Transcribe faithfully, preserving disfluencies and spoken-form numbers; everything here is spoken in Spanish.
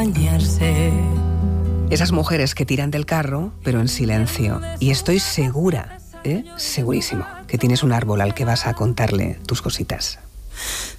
Esas mujeres que tiran del carro, pero en silencio. Y estoy segura, ¿eh? segurísimo, que tienes un árbol al que vas a contarle tus cositas.